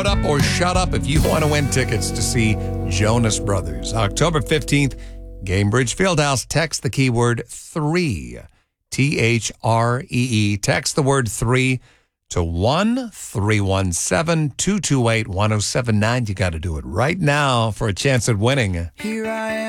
it up or shut up if you want to win tickets to see Jonas Brothers. October 15th, Gamebridge Fieldhouse. Text the keyword 3, THREE. Text the word 3 to 1-317-228-1079. You got to do it right now for a chance at winning. Here I am.